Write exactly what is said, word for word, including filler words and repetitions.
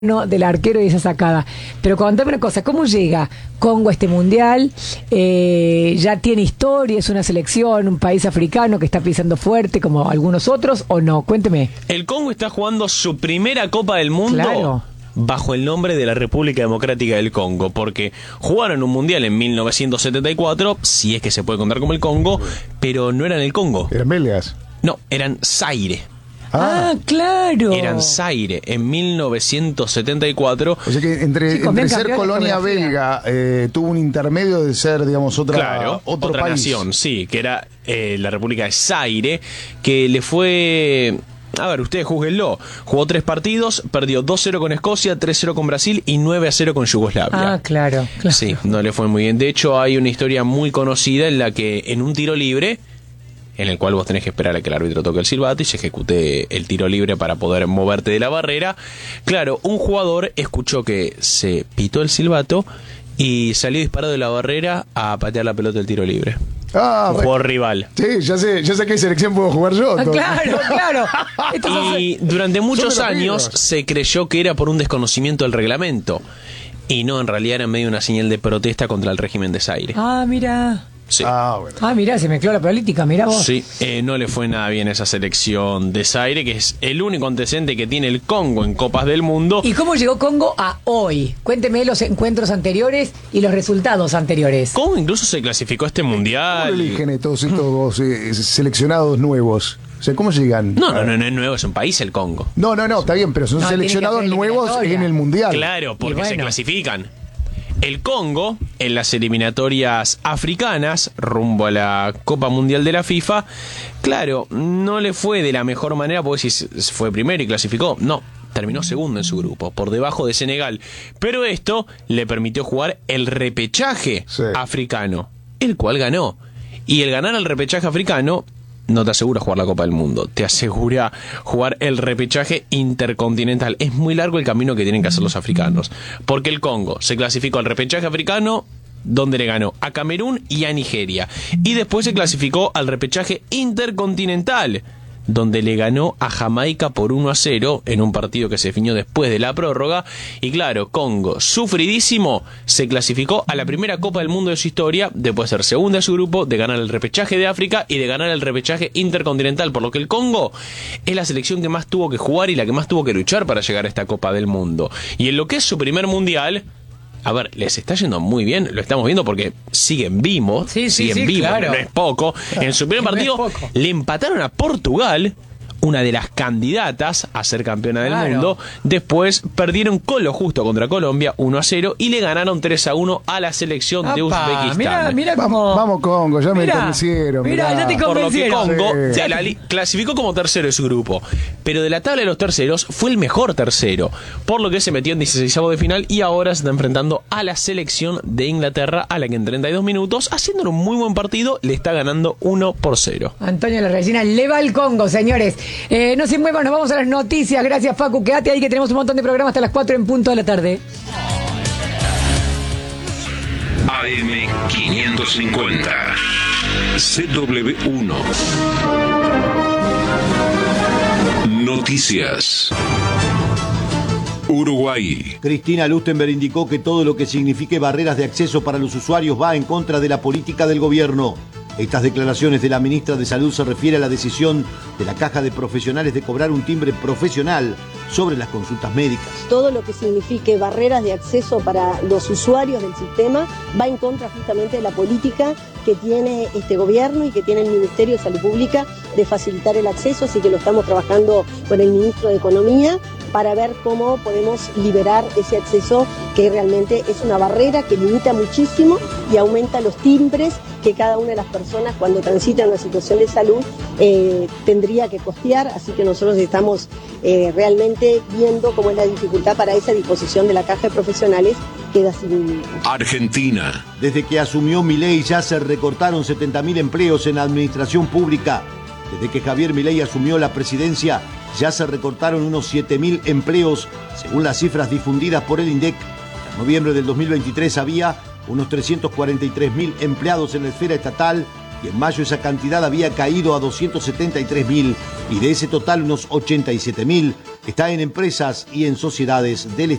No, del arquero y esa sacada. Pero contame una cosa, ¿cómo llega Congo a este mundial? Eh, ¿Ya tiene historia? ¿Es una selección, un país africano que está pisando fuerte como algunos otros o no? Cuénteme. El Congo está jugando su primera Copa del Mundo. Claro. Bajo el nombre de la República Democrática del Congo, porque jugaron un mundial en mil novecientos setenta y cuatro, si es que se puede contar como el Congo, pero no eran el Congo. ¿Eran belgas? No, eran Zaire. Ah, claro. Eran Zaire en mil novecientos setenta y cuatro. O sea que entre, Chicos, entre ven, ser campeones colonia de geografía. belga, eh, tuvo un intermedio de ser, digamos, otra, Claro, otro otra país. nación, sí, que era eh, la República de Zaire, que le fue... A ver, ustedes júzguenlo. Jugó tres partidos, perdió dos cero con Escocia, tres cero con Brasil y nueve a cero con Yugoslavia. Ah, claro, claro. Sí, no le fue muy bien. De hecho, hay una historia muy conocida en la que en un tiro libre, en el cual vos tenés que esperar a que el árbitro toque el silbato y se ejecute el tiro libre para poder moverte de la barrera. Claro, un jugador escuchó que se pitó el silbato y salió disparado de la barrera a patear la pelota del tiro libre. Ah, un bueno. jugador rival. Sí, ya sé, ya sé qué selección puedo jugar yo. Ah, todo. claro, claro. Entonces, Y durante muchos Son de los años pibes. se creyó que era por un desconocimiento del reglamento. Y no, en realidad era en medio de una señal de protesta contra el régimen de Zaire. ah, mira. Sí. Ah, bueno. Ah, mirá, se mezcló la política, mirá vos. Sí, eh, no le fue nada bien esa selección de Zaire, que es el único antecedente que tiene el Congo en Copas del Mundo. ¿Y cómo llegó Congo a hoy? Cuénteme los encuentros anteriores y los resultados anteriores. Congo incluso se clasificó a este ¿Cómo mundial. eligen todos estos eh, seleccionados nuevos? O sea, ¿cómo llegan? No, no, no, no es nuevo, es un país el Congo. No, no, no, está bien, pero son No, tiene que seleccionados hacer nuevos eliminatoria. en el Mundial. Claro, porque Y bueno. se clasifican. El Congo, en las eliminatorias africanas, rumbo a la Copa Mundial de la FIFA, claro, no le fue de la mejor manera, porque si fue primero y clasificó, no, terminó segundo en su grupo, por debajo de Senegal. Pero esto le permitió jugar el repechaje Sí. africano, el cual ganó. Y el ganar al repechaje africano no te asegura jugar la Copa del Mundo, te asegura jugar el repechaje intercontinental. Es muy largo el camino que tienen que hacer los africanos, porque el Congo se clasificó al repechaje africano, donde le ganó a Camerún y a Nigeria, y después se clasificó al repechaje intercontinental, donde le ganó a Jamaica por uno a cero en un partido que se definió después de la prórroga. Y claro, Congo, sufridísimo, se clasificó a la primera Copa del Mundo de su historia, después de ser segunda de su grupo, de ganar el repechaje de África y de ganar el repechaje intercontinental, por lo que el Congo es la selección que más tuvo que jugar y la que más tuvo que luchar para llegar a esta Copa del Mundo. Y en lo que es su primer mundial, a ver, les está yendo muy bien, lo estamos viendo porque siguen vivos, Sí, sí, siguen sí, vivos, claro. no es poco. En su primer No es partido poco. le empataron a Portugal, una de las candidatas a ser campeona del Claro. mundo. Después perdieron con lo justo contra Colombia, uno a cero, y le ganaron tres a uno a la selección de Apa, Uzbekistán. Mirá, mirá cómo... Vamos, vamos, Congo, ya me Mirá, convencieron. mirá, mirá. ya te Por lo que convencieron. Congo Sí. de la li- clasificó como tercero de su grupo, pero de la tabla de los terceros fue el mejor tercero, por lo que se metió en dieciseisavos de final y ahora se está enfrentando a la selección de Inglaterra, a la que en treinta y dos minutos, haciendo un muy buen partido, le está ganando uno por cero. Antonio La Regina le va al Congo, señores. Eh, no se muevan, nos vamos a las noticias. Gracias, Facu. Quédate ahí que tenemos un montón de programas hasta las cuatro en punto de la tarde. A M quinientos cincuenta C W uno Noticias. Uruguay. Cristina Lustenberg indicó que todo lo que signifique barreras de acceso para los usuarios va en contra de la política del gobierno. Estas declaraciones de la ministra de Salud se refiere a la decisión de la Caja de Profesionales de cobrar un timbre profesional sobre las consultas médicas. Todo lo que signifique barreras de acceso para los usuarios del sistema va en contra justamente de la política que tiene este gobierno y que tiene el Ministerio de Salud Pública de facilitar el acceso, así que lo estamos trabajando con el Ministro de Economía para ver cómo podemos liberar ese acceso que realmente es una barrera que limita muchísimo y aumenta los timbres que cada una de las personas cuando transita una situación de salud eh, tendría que costear, así que nosotros estamos eh, realmente viendo cómo es la dificultad para esa disposición de la Caja de Profesionales queda sin... Argentina. Desde que asumió Milei ya se recortaron setenta mil empleos en la administración pública. Desde que Javier Milei asumió la presidencia ya se recortaron unos siete mil empleos, según las cifras difundidas por el INDEC. En noviembre del dos mil veintitrés había unos trescientos cuarenta y tres mil empleados en la esfera estatal y en mayo esa cantidad había caído a doscientos setenta y tres mil y de ese total unos ochenta y siete mil está en empresas y en sociedades del